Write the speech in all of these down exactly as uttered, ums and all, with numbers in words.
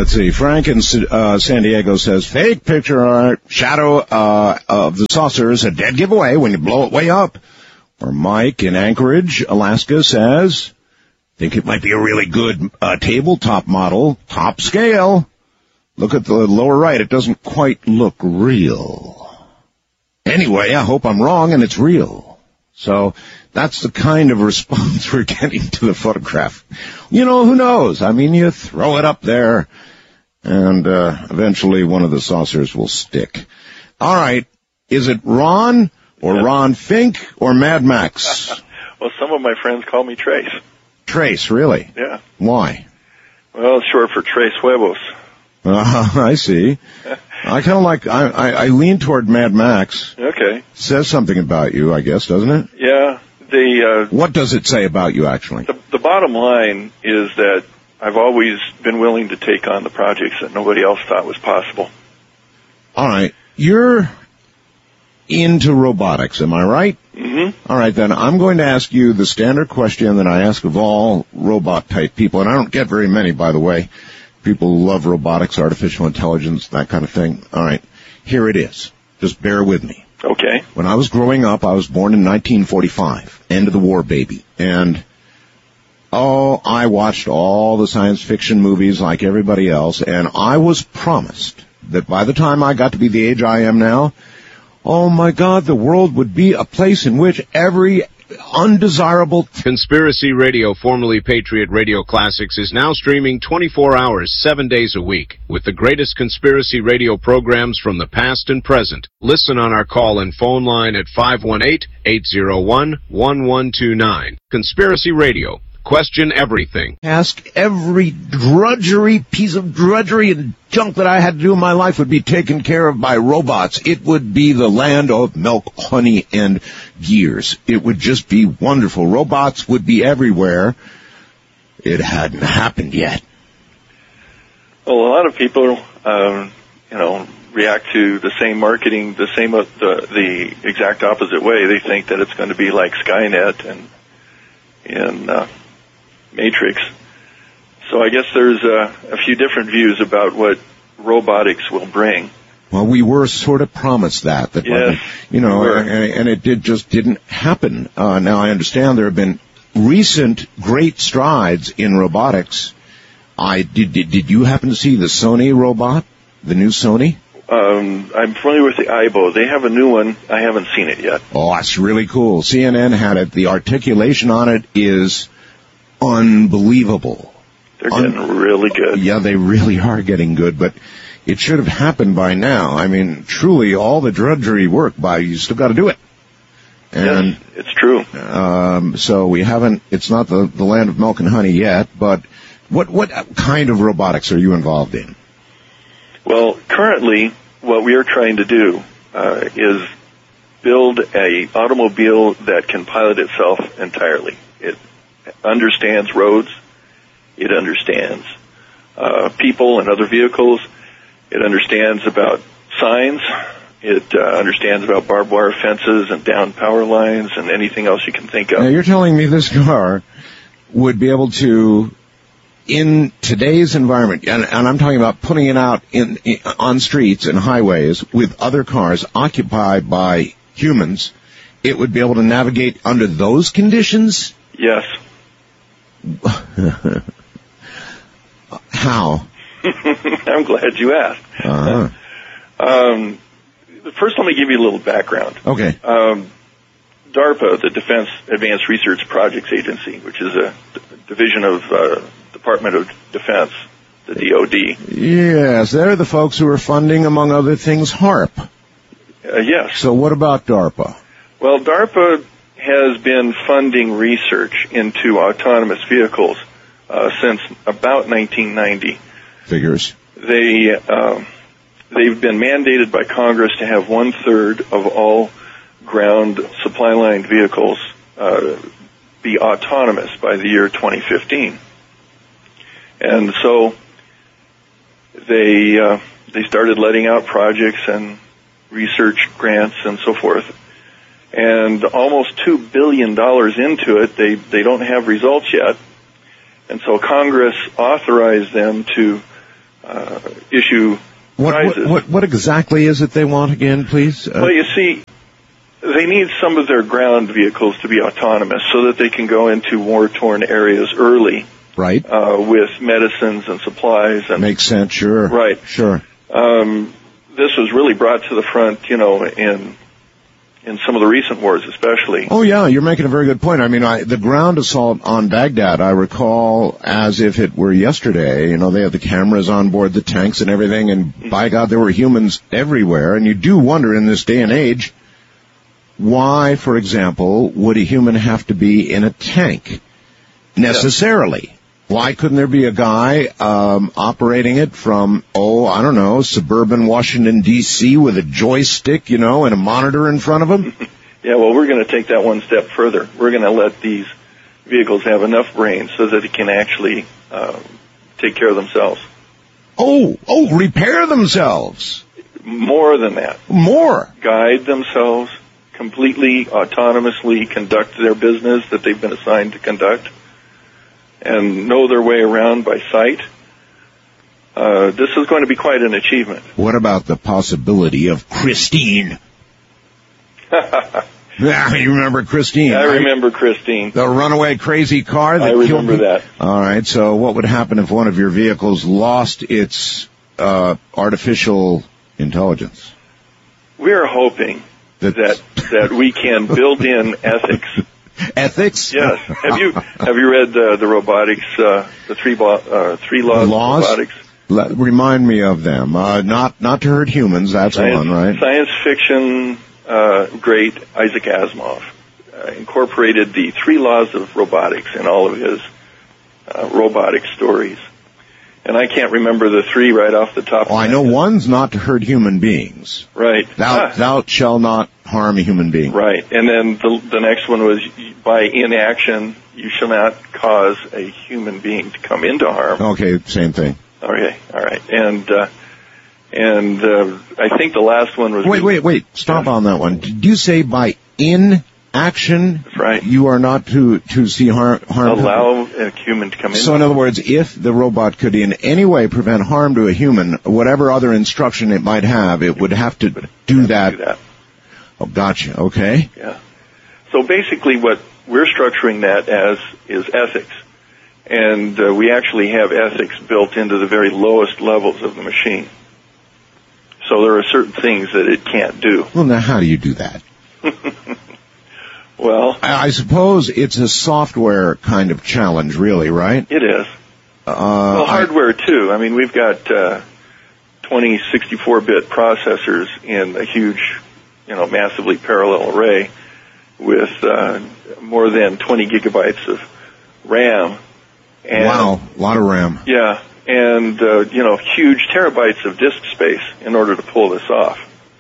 let's see. Frank in uh, San Diego says, fake picture art, shadow uh, of the saucer is a dead giveaway when you blow it way up. Or Mike in Anchorage, Alaska says, think it might be a really good uh, tabletop model, top scale. Look at the lower right. It doesn't quite look real. Anyway, I hope I'm wrong and it's real. So that's the kind of response we're getting to the photograph. You know, who knows? I mean, you throw it up there and uh, eventually one of the saucers will stick. All right. Is it Ron or Ron Fink or Mad Max? Well, some of my friends call me Trace. Trace, really? Yeah. Why? Well, it's short for Tres Huevos. Uh, I see. I kind of like, I, I, I lean toward Mad Max. Okay. Says something about you, I guess, doesn't it? Yeah. The, uh, what does it say about you, actually? The, the bottom line is that I've always been willing to take on the projects that nobody else thought was possible. All right. You're into robotics, am I right? Mm-hmm. All right, then. I'm going to ask you the standard question that I ask of all robot-type people, and I don't get very many, by the way. People who love robotics, artificial intelligence, that kind of thing. All right. Here it is. Just bear with me. Okay. When I was growing up, I was born in nineteen forty-five. End of the war, baby. And, oh, I watched all the science fiction movies like everybody else, and I was promised that by the time I got to be the age I am now, oh, my God, the world would be a place in which every undesirable... Conspiracy Radio, formerly Patriot Radio Classics, is now streaming twenty-four hours, seven days a week, with the greatest conspiracy radio programs from the past and present. Listen on our call-in phone line at five one eight, eight zero one, one one two nine. Conspiracy Radio. Question everything. Ask every drudgery, piece of drudgery and junk that I had to do in my life would be taken care of by robots. It would be the land of milk, honey, and gears. It would just be wonderful. Robots would be everywhere. It hadn't happened yet. Well, a lot of people, um, you know, react to the same marketing, the same, uh, the, the exact opposite way. They think that it's going to be like Skynet and, and, uh, Matrix. So I guess there's uh, a few different views about what robotics will bring. Well, we were sort of promised that, that yes, you know, we and, and it did just didn't happen. Uh, now I understand there have been recent great strides in robotics. I did. Did, did you happen to see the Sony robot, the new Sony? Um, I'm familiar with the Aibo. They have a new one. I haven't seen it yet. Oh, that's really cool. C N N had it. The articulation on it is unbelievable. They're getting Un- really good. Yeah, they really are getting good, but it should have happened by now. I mean, truly, all the drudgery work, by you still got to do it. And, yes, it's true. Um, so we haven't, it's not the, the land of milk and honey yet, but what, what kind of robotics are you involved in? Well, currently, what we are trying to do uh, is build a automobile that can pilot itself entirely. It understands roads. It understands uh, people and other vehicles. It understands about signs. It uh, understands about barbed wire fences and down power lines and anything else you can think of. Now, you're telling me this car would be able to, in today's environment, and, and I'm talking about putting it out in, in on streets and highways with other cars occupied by humans, it would be able to navigate under those conditions? Yes. How? I'm glad you asked. Uh-huh. Um, first, let me give you a little background. Okay. Um, DARPA, the Defense Advanced Research Projects Agency, which is a d- division of uh, Department of Defense, the D O D. Yes, they're the folks who are funding, among other things, HARP. Uh, yes. So what about DARPA? Well, DARPA has been funding research into autonomous vehicles uh, since about nineteen ninety. Figures. They, uh, they've been mandated by Congress to have one-third of all ground supply line vehicles uh, be autonomous by the year twenty fifteen. And so they uh, they started letting out projects and research grants and so forth. And almost two billion dollars into it, they, they don't have results yet. And so Congress authorized them to uh, issue what, prizes. What, what, what exactly is it they want again, please? Uh, well, you see, they need some of their ground vehicles to be autonomous so that they can go into war-torn areas early. Right. Uh, with medicines and supplies. And makes sense, sure. Right. Sure. Um, this was really brought to the front, you know, in in some of the recent wars especially. Oh, yeah, you're making a very good point. I mean, I, the ground assault on Baghdad, I recall as if it were yesterday. You know, they had the cameras on board the tanks and everything, and mm-hmm. by God, there were humans everywhere. And you do wonder in this day and age, why, for example, would a human have to be in a tank necessarily? Yeah. Why couldn't there be a guy um, operating it from, oh, I don't know, suburban Washington, D C with a joystick, you know, and a monitor in front of him? Yeah, well, we're going to take that one step further. We're going to let these vehicles have enough brains so that they can actually uh, take care of themselves. Oh, oh, repair themselves. More than that. More. Guide themselves, completely autonomously conduct their business that they've been assigned to conduct, and know their way around by sight. Uh, this is going to be quite an achievement. What about the possibility of Christine? Yeah, you remember Christine, I right? remember Christine. The runaway crazy car that I remember killed that. All right, so what would happen if one of your vehicles lost its uh, artificial intelligence? We're hoping that that, that we can build in ethics. Ethics? Yes. Have you have you read uh, the robotics, uh, the three uh, three laws, laws of robotics? Let, remind me of them. Uh, not not to hurt humans. That's science, one, right? Science fiction uh, great Isaac Asimov uh, incorporated the three laws of robotics in all of his uh, robotic stories. And I can't remember the three right off the top. Oh, I know one's not to hurt human beings. Right. Thou, ah. thou shall not harm a human being. Right. And then the, the next one was, by inaction, you shall not cause a human being to come into harm. Okay, same thing. Okay, all right. And uh, and uh, I think the last one was... Wait, wait, wait. Stop yeah. on that one. Did you say by inaction? That's right. You are not to, to see harm... harm Allow a human to come in. So in other words, if the robot could in any way prevent harm to a human, whatever other instruction it might have, it would have to would do have that. To do that. Oh, gotcha. Okay. Yeah. So basically what we're structuring that as is ethics. And uh, we actually have ethics built into the very lowest levels of the machine. So there are certain things that it can't do. Well, now how do you do that? Well, I, I suppose it's a software kind of challenge, really, right? It is. Uh, well, hardware, too. I mean, we've got uh, twenty sixty-four bit processors in a huge, you know, massively parallel array with uh, more than twenty gigabytes of RAM. And, wow, a lot of RAM. Yeah, and, uh, you know, huge terabytes of disk space in order to pull this off.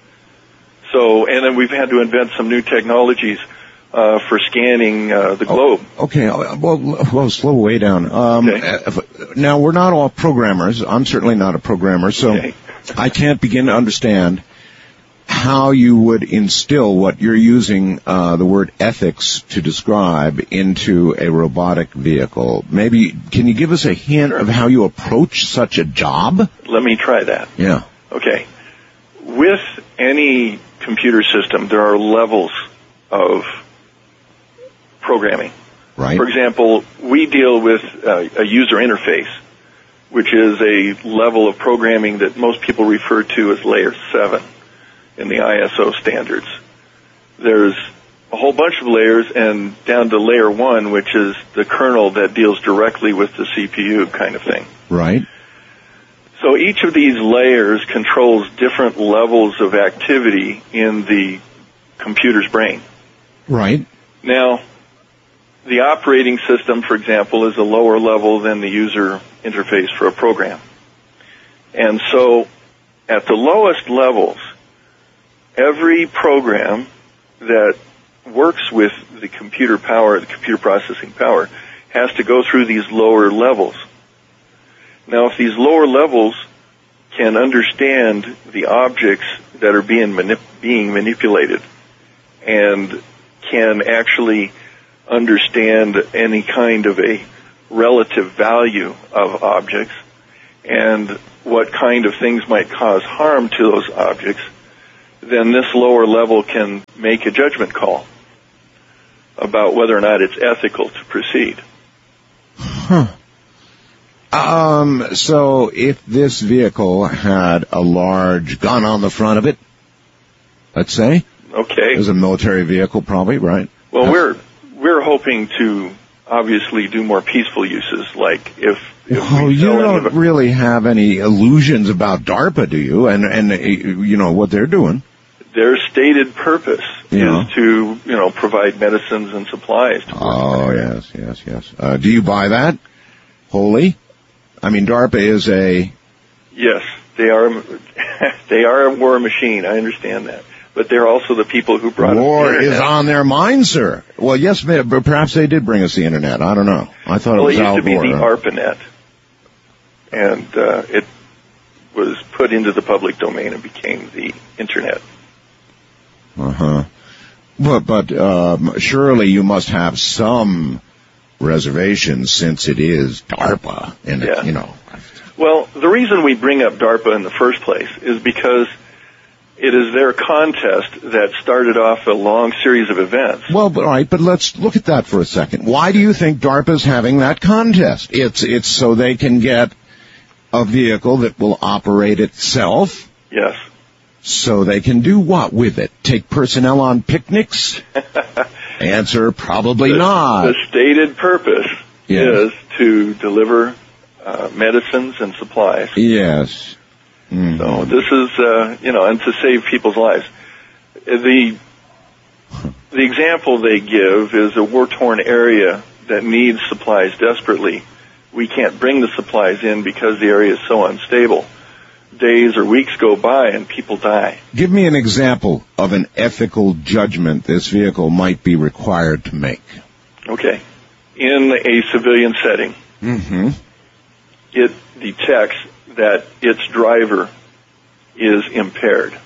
So, and then we've had to invent some new technologies uh, for scanning uh, the globe. Oh, okay, well, well, slow way down. Um, okay. Now, we're not all programmers. I'm certainly not a programmer, so okay. I can't begin to understand how you would instill what you're using uh, the word ethics to describe into a robotic vehicle. Maybe, can you give us a hint sure. of how you approach such a job? Let me try that. Yeah. Okay. With any computer system, there are levels of programming. Right. For example, we deal with uh, a user interface, which is a level of programming that most people refer to as layer seven in the I S O standards. There's a whole bunch of layers, and down to layer one, which is the kernel that deals directly with the C P U kind of thing. Right. So each of these layers controls different levels of activity in the computer's brain. Right. Now, the operating system, for example, is a lower level than the user interface for a program. And so at the lowest levels, every program that works with the computer power, the computer processing power, has to go through these lower levels. Now, if these lower levels can understand the objects that are being manip- being manipulated and can actually understand any kind of a relative value of objects and what kind of things might cause harm to those objects, then this lower level can make a judgment call about whether or not it's ethical to proceed. Huh. Um, so if this vehicle had a large gun on the front of it, let's say. Okay. It was a military vehicle probably, right? Well, we're, we're hoping to obviously do more peaceful uses, like if, if oh, we you don't really have any illusions about DARPA, do you? And, and, uh, you know, what they're doing. Their stated purpose yeah. is to, you know, provide medicines and supplies. To oh, yes, yes, yes. Uh, do you buy that wholly? I mean, DARPA is a... Yes, they are, they are a war machine, I understand that. But they're also the people who brought war us the internet. Is on their mind, sir. Well, yes, but perhaps they did bring us the internet. I don't know. I thought well, it was Al Gore. Well, it used to be Gore. the ARPANET. And uh, it was put into the public domain and became the internet. Uh-huh. But, but um, surely you must have some reservations since it is DARPA. And, yeah. you know. Well, the reason we bring up DARPA in the first place is because it is their contest that started off a long series of events. Well, but, all right, but let's look at that for a second. Why do you think DARPA's having that contest? It's it's so they can get a vehicle that will operate itself? Yes. So they can do what with it? Take personnel on picnics? Answer, probably the, not. The stated purpose yes. is to deliver uh, medicines and supplies. Yes. Mm-hmm. So this is, uh, you know, and to save people's lives. The the example they give is a war-torn area that needs supplies desperately. We can't bring the supplies in because the area is so unstable. Days or weeks go by and people die. Give me an example of an ethical judgment this vehicle might be required to make. Okay. In a civilian setting, mm-hmm. it detects that its driver is impaired.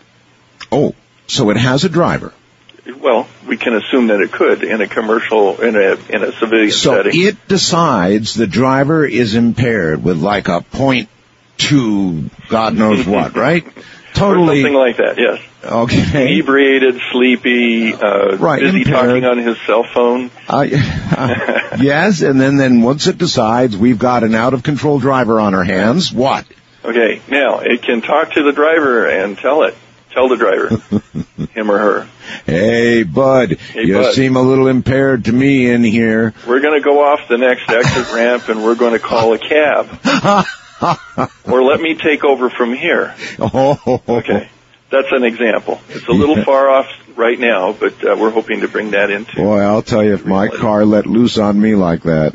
Oh, so it has a driver. Well, we can assume that it could in a commercial, in a in a civilian so setting. So it decides the driver is impaired with like a point two, God knows what, right? Totally. Or something like that, yes. Okay. Inebriated, sleepy, uh, right, busy impaired. talking on his cell phone. Uh, uh, yes, and then, then once it decides we've got an out-of-control driver on our hands, what? Okay, now, it can talk to the driver and tell it. Tell the driver, him or her. Hey, bud, hey, you bud. seem a little impaired to me in here. We're going to go off the next exit ramp and we're going to call a cab. Or let me take over from here. Oh. Okay. That's an example. It's a little yeah. far off right now, but uh, we're hoping to bring that into. Boy, I'll tell you, if my car let loose on me like that.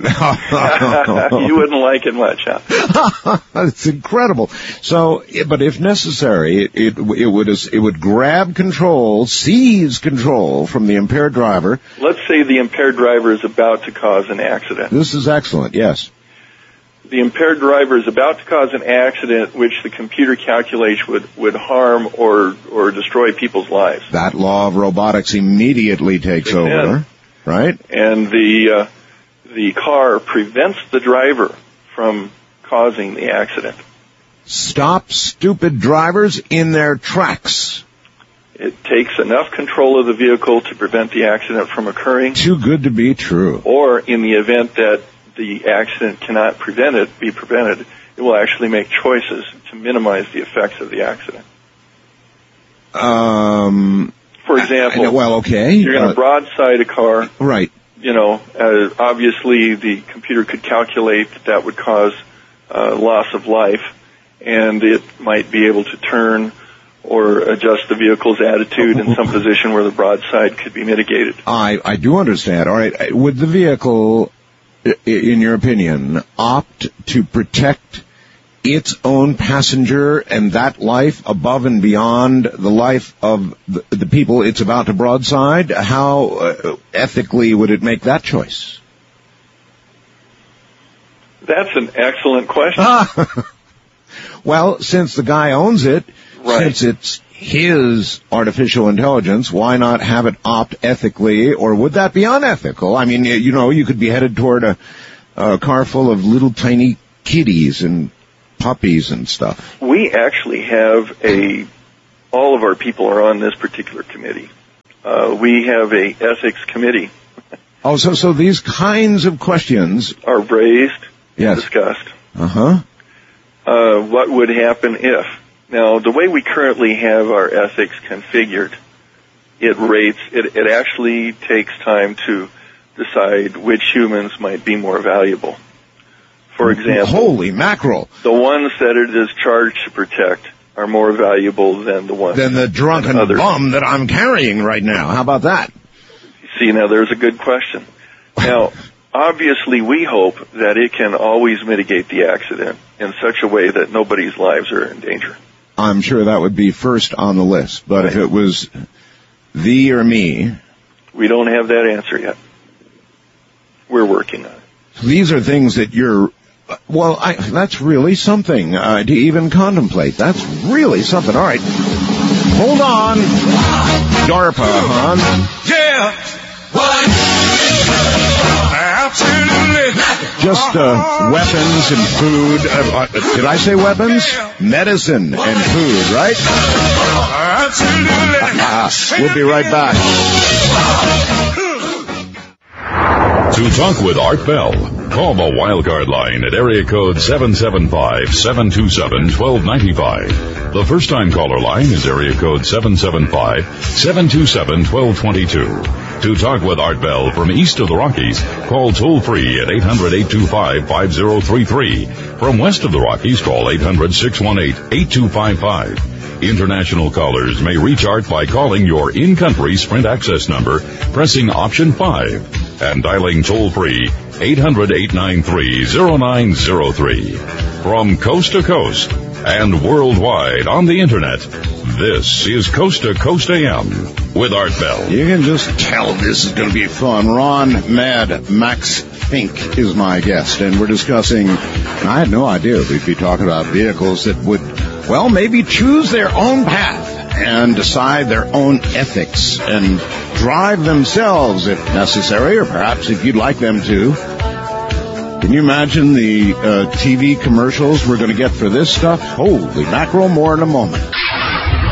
You wouldn't like it much, huh? It's incredible. So, but if necessary, it, it, it would it would grab control, seize control from the impaired driver. Let's say the impaired driver is about to cause an accident. This is excellent, yes. The impaired driver is about to cause an accident which the computer calculates would, would harm or, or destroy people's lives. That law of robotics immediately takes Takes over, in. right? And the, uh, the car prevents the driver from causing the accident. Stop stupid drivers in their tracks. It takes enough control of the vehicle to prevent the accident from occurring. Too good to be true. Or in the event that the accident cannot prevent it, be prevented, it will actually make choices to minimize the effects of the accident. Um, For example, I, I, well, okay. You're going to uh, broadside a car. Right. You know, uh, obviously the computer could calculate that that would cause uh, loss of life, and it might be able to turn or adjust the vehicle's attitude in some position where the broadside could be mitigated. I, I do understand. All right. Would the vehicle, in your opinion, opt to protect its own passenger and that life above and beyond the life of the, the people it's about to broadside? How uh, ethically would it make that choice? That's an excellent question. Well, since the guy owns it, right. since it's his artificial intelligence, why not have it opt ethically, or would that be unethical? I mean, you know, you could be headed toward a, a car full of little tiny kiddies and puppies and stuff. We actually have a, all of our people are on this particular committee. Uh, we have a ethics committee. Oh, so, so these kinds of questions are raised, yes. discussed. Uh-huh. Uh, what would happen if? Now, the way we currently have our ethics configured, it rates, it, it actually takes time to decide which humans might be more valuable. For example, holy mackerel, the ones that it is charged to protect are more valuable than the ones than the drunken others. bum that I'm carrying right now. How about that? See, now there's a good question. Now, obviously, we hope that it can always mitigate the accident in such a way that nobody's lives are in danger. I'm sure that would be first on the list, but if it was thee or me... We don't have that answer yet. We're working on it. These are things that you're... Well, I, that's really something uh, to even contemplate. That's really something. All right. Hold on. DARPA, huh? Yeah. What? Absolutely. Just uh, weapons and food. Uh, uh, did I say weapons? Medicine and food, right? Absolutely. We'll be right back. To talk with Art Bell, call the Wildcard line at area code seven seven five, seven two seven, one two nine five. The first-time caller line is area code seven seven five, seven two seven, one two two two. To talk with Art Bell from east of the Rockies, call toll-free at eight hundred, eight two five, five zero three three. From west of the Rockies, call eight hundred, six one eight, eight two five five. International callers may reach Art by calling your in-country Sprint access number, pressing option five, and dialing toll-free eight hundred, eight nine three, zero nine zero three. From coast to coast and worldwide on the Internet, this is Coast to Coast A M with Art Bell. You can just tell this is going to be fun. Ron Mad Max Fink is my guest, and we're discussing, and I had no idea we'd be talking about vehicles that would, well, maybe choose their own path and decide their own ethics and drive themselves if necessary, or perhaps if you'd like them to. Can you imagine the uh, T V commercials we're going to get for this stuff? Holy mackerel, more in a moment.